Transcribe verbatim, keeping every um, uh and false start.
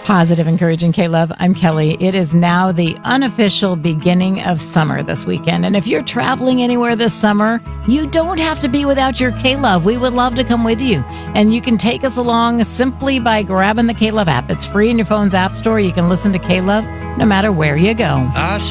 Positive, encouraging K-Love. I'm Kelly. It is now the unofficial beginning of summer this weekend. And if you're traveling anywhere this summer, you don't have to be without your K-Love. We would love to come with you. And you can take us along simply by grabbing the K-Love app. It's free in your phone's app store. You can listen to K-Love no matter where you go. I